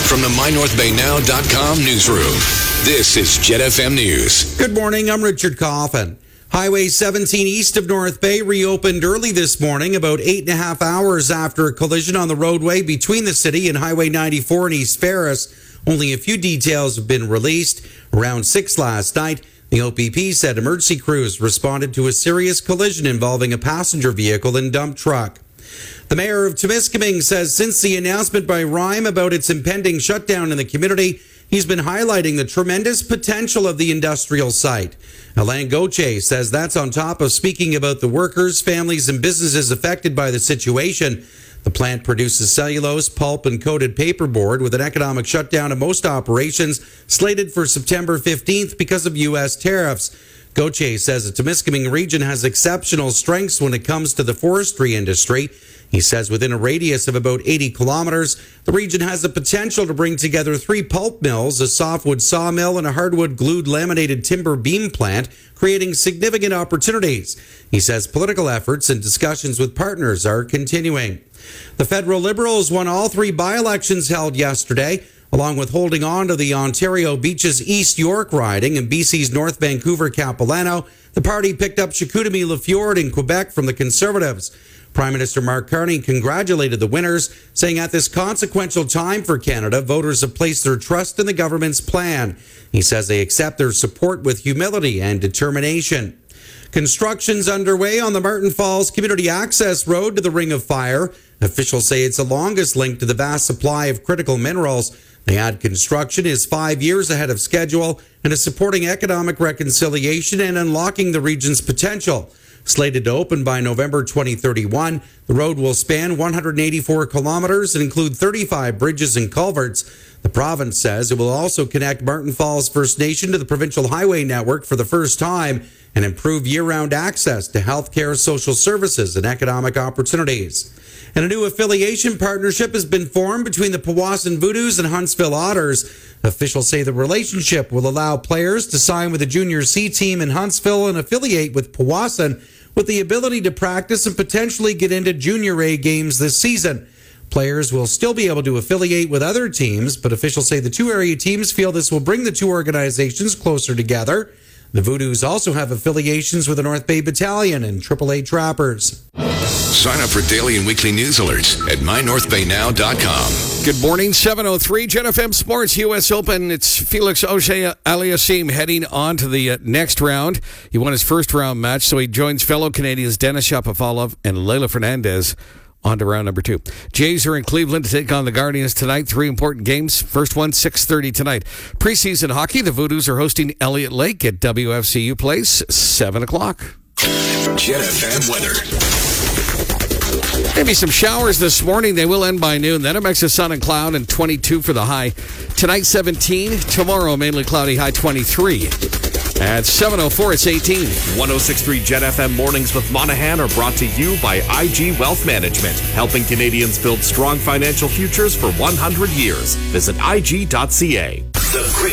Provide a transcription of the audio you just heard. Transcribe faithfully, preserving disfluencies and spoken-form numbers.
From the my north bay now dot com newsroom, this is Jet F M News. Good morning, I'm Richard Coffin. Highway seventeen east of North Bay reopened early this morning, about eight and a half hours after a collision on the roadway between the city and Highway ninety-four in East Ferris. Only a few details have been released. Around six last night, the O P P said emergency crews responded to a serious collision involving a passenger vehicle and dump truck. The mayor of Temiskaming says since the announcement by Rime about its impending shutdown in the community, he's been highlighting the tremendous potential of the industrial site. Alain Gauthier says that's on top of speaking about the workers, families, and businesses affected by the situation. The plant produces cellulose, pulp, and coated paperboard with an economic shutdown of most operations slated for September fifteenth because of U S tariffs. Gauthier says the Temiskaming region has exceptional strengths when it comes to the forestry industry. He says within a radius of about eighty kilometers, the region has the potential to bring together three pulp mills, a softwood sawmill, and a hardwood glued laminated timber beam plant, creating significant opportunities. He says political efforts and discussions with partners are continuing. The federal Liberals won all three by-elections held yesterday. Along with holding on to the Ontario Beaches East York riding and B C's North Vancouver Capilano, the party picked up Chicoutimi-Lafjord in Quebec from the Conservatives. Prime Minister Mark Carney congratulated the winners, saying at this consequential time for Canada, voters have placed their trust in the government's plan. He says they accept their support with humility and determination. Construction's underway on the Martin Falls Community Access Road to the Ring of Fire. Officials say it's the longest link to the vast supply of critical minerals. They add construction is five years ahead of schedule and is supporting economic reconciliation and unlocking the region's potential. Slated to open by November twenty thirty-one, the road will span one hundred eighty-four kilometers and include thirty-five bridges and culverts. The province says it will also connect Martin Falls First Nation to the provincial highway network for the first time and improve year-round access to healthcare, social services, and economic opportunities. And a new affiliation partnership has been formed between the Powassan Voodoos and Huntsville Otters. Officials say the relationship will allow players to sign with the Junior C team in Huntsville and affiliate with Powassan, with the ability to practice and potentially get into Junior A games this season. Players will still be able to affiliate with other teams, but officials say the two area teams feel this will bring the two organizations closer together. The Voodoos also have affiliations with the North Bay Battalion and triple A Trappers. Sign up for daily and weekly news alerts at my north bay now dot com. Good morning, seven oh three, Jet F M Sports U S Open. It's Felix Auger-Aliassime heading on to the uh, next round. He won his first round match, so he joins fellow Canadians Denis Shapovalov and Leylah Fernandez on to round number two. Jays are in Cleveland to take on the Guardians tonight. Three important games. First one, six thirty tonight. Preseason hockey, the Voodoos are hosting Elliott Lake at W F C U Place, seven o'clock. Jet F M weather. Maybe some showers this morning. They will end by noon. Then a mix of sun and cloud and twenty-two for the high. Tonight, seventeen. Tomorrow, mainly cloudy, high twenty-three. At seven oh four, it's eighteen. one oh six point three Jet F M Mornings with Monahan are brought to you by I G Wealth Management, helping Canadians build strong financial futures for one hundred years. Visit I G dot C A.